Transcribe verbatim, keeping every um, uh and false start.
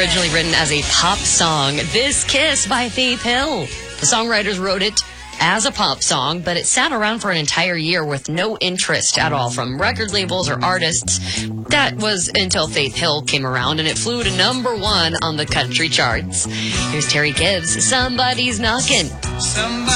originally written as a pop song, This Kiss by Faith Hill. The songwriters wrote it as a pop song, but it sat around for an entire year with no interest at all from record labels or artists. That was until Faith Hill came around, and it flew to number one on the country charts. Here's Terry Gibbs, Somebody's Knockin'. Somebody